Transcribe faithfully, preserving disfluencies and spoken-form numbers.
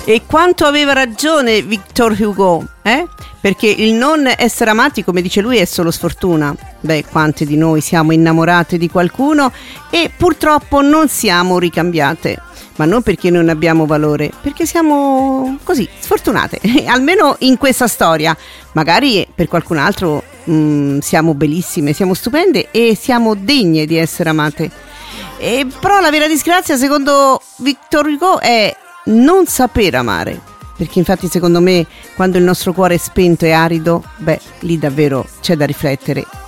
E quanto aveva ragione Victor Hugo, eh? Perché il non essere amati, come dice lui, è solo sfortuna. Beh, quante di noi siamo innamorate di qualcuno e purtroppo non siamo ricambiate. Ma non perché non abbiamo valore, perché siamo così, sfortunate, almeno in questa storia. Magari per qualcun altro mh, siamo bellissime, siamo stupende e siamo degne di essere amate. E però la vera disgrazia, secondo Victor Hugo, è non saper amare. Perché infatti secondo me quando il nostro cuore è spento e arido, beh, lì davvero c'è da riflettere